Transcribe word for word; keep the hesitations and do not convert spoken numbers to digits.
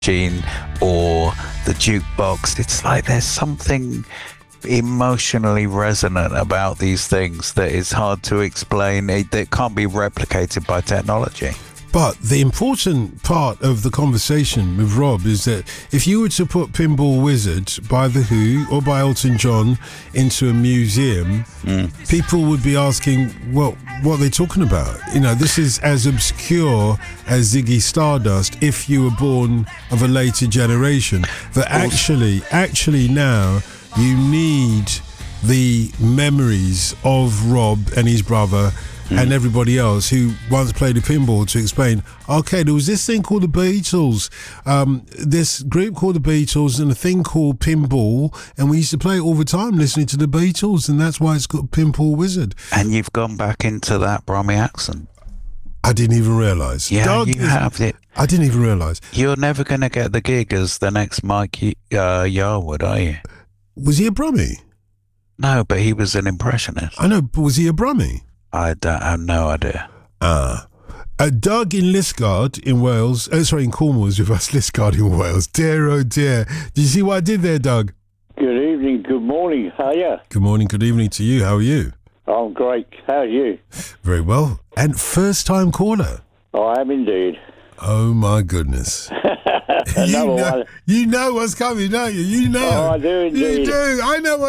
machine or the jukebox. It's like there's something emotionally resonant about these things that is hard to explain. It, that can't be replicated by technology. But the important part of the conversation with Rob is that if you were to put Pinball Wizard by The Who or by Elton John into a museum, mm. people would be asking, well, what are they talking about? You know, this is as obscure as Ziggy Stardust if you were born of a later generation. But actually, actually now, you need the memories of Rob and his brother and everybody else who once played a pinball to explain, okay, there was this thing called the Beatles, um, this group called the Beatles and a thing called Pinball, and we used to play it all the time listening to the Beatles, and that's why it's got Pinball Wizard. And you've gone back into that Brummy accent. I didn't even realise. Yeah, Doug you is, have it. I didn't even realise. You're never going to get the gig as the next Mike uh, Yarwood, are you? Was he a Brummy? No, but he was an impressionist. I know, but was he a Brummy? I don't I have no idea. Ah. Uh, Doug in Liscard in Wales, oh, sorry, in Cornwall is with us, Liscard in Wales. Dear, oh dear. Did you see what I did there, Doug? Good evening, good morning, how are you? Good morning, good evening to you. How are you? I'm great. How are you? Very well. And first time caller. I am indeed. Oh my goodness. you, know, one. you know what's coming, don't you? You know. Oh, I do indeed. You do. I know what